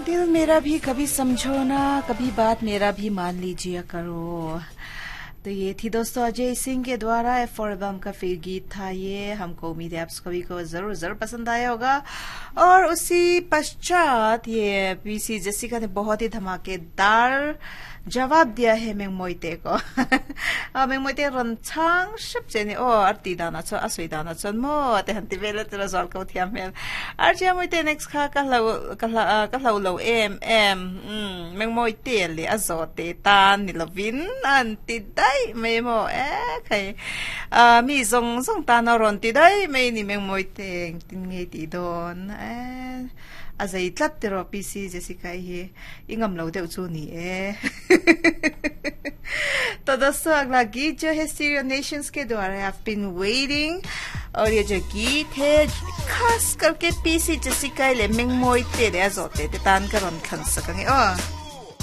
दिल मेरा भी कभी समझो ना, कभी बात मेरा भी मान लीजिए करो। तो ये थी दोस्तों अजय सिंह के द्वारा एफोर एल्बम का फिर गीत था ये। हमको उम्मीद है आप सभी को जरूर जरूर पसंद आया होगा। और उसी पश्चात ये पीसी जेसिका ने बहुत ही धमाकेदार जवाब दिया है मेंगमोइते को। मेंगमोइते रंचांग सबजेने ओ अर्तिदाना छ असुइदाना छ मो ते हंति बेले तेरा जल को थियामेल अर्जिया मोइते नेक्स्ट खा कहला लो एम मेंगमोइते ले अजोते तान निलविन अंति dai me mo kai mi zong zong ta na ron ti dai me ni meng moi teng tin nge ti don azai tlat te ro pc jessica hi ingam lo de chu ni तो दोस्तों अगला गीत जो है serial Nations के द्वारा I've been waiting और ये जो गीत है खास करके पीसी जेसिका ले मेंग मोइ तेरे अजोते ते तान कर रन खन सकेंगे